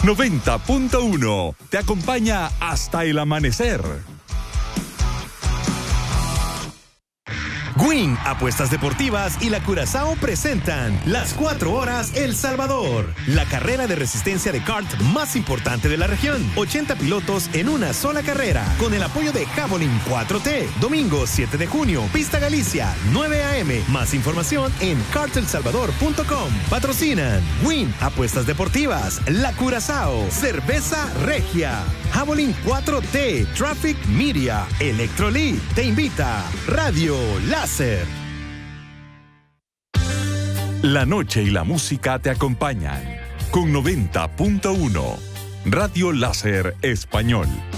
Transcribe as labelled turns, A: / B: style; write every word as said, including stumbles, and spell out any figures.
A: noventa punto uno te acompaña hasta el amanecer.
B: Win, Apuestas Deportivas y la Curazao presentan Las Cuatro Horas El Salvador, la carrera de resistencia de kart más importante de la región. ochenta pilotos en una sola carrera, con el apoyo de Javelin cuatro T. Domingo siete de junio, Pista Galicia, nueve a eme. Más información en kart el salvador punto com. Patrocinan Win, Apuestas Deportivas, la Curazao, Cerveza Regia, Javelin cuatro T, Traffic Media, Electrolit. Te invita Radio Láser.
A: La noche y la música te acompañan con noventa punto uno Radio Láser Español.